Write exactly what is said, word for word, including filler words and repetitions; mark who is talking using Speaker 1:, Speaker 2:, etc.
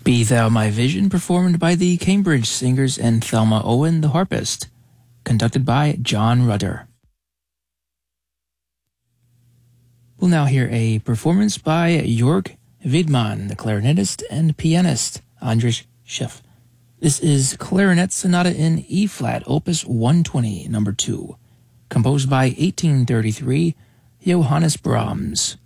Speaker 1: Be Thou My Vision, performed by the Cambridge Singers and Thelma Owen, the harpist, conducted by John Rutter. We'll now hear a performance by Jörg Wiedmann, the clarinetist and pianist Andras Schiff. This is Clarinet Sonata in E-flat, Opus one twenty, number two, composed by eighteen thirty-three Johannes Brahms.